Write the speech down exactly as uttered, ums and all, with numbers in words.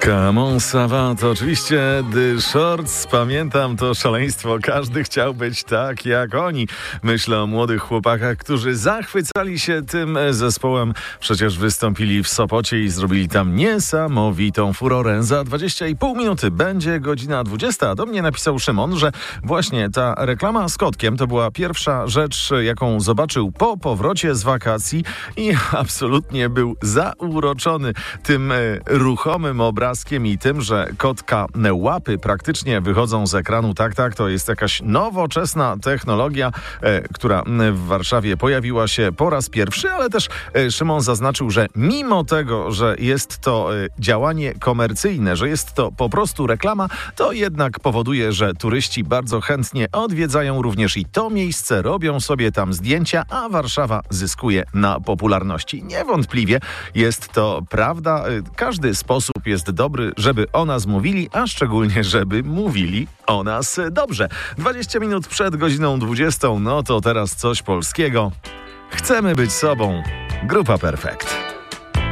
Come on, Savant, oczywiście The Shorts, pamiętam to szaleństwo, każdy chciał być tak jak oni. Myślę o młodych chłopakach, którzy zachwycali się tym zespołem, przecież wystąpili w Sopocie i zrobili tam niesamowitą furorę. Za dwadzieścia i pół minuty będzie godzina dwudziesta, a do mnie napisał Szymon, że właśnie ta reklama z kotkiem to była pierwsza rzecz, jaką zobaczył po powrocie z wakacji i absolutnie był zauroczony tym ruchomym obrazem i tym, że kotka łapy praktycznie wychodzą z ekranu. Tak, tak, to jest jakaś nowoczesna technologia, e, która w Warszawie pojawiła się po raz pierwszy, ale też e, Szymon zaznaczył, że mimo tego, że jest to e, działanie komercyjne, że jest to po prostu reklama, to jednak powoduje, że turyści bardzo chętnie odwiedzają również i to miejsce, robią sobie tam zdjęcia, a Warszawa zyskuje na popularności. Niewątpliwie jest to prawda. Każdy sposób jest dobry, żeby o nas mówili, a szczególnie, żeby mówili o nas dobrze. dwadzieścia minut przed godziną dwudziestą, no to teraz coś polskiego. Chcemy być sobą. Grupa Perfekt.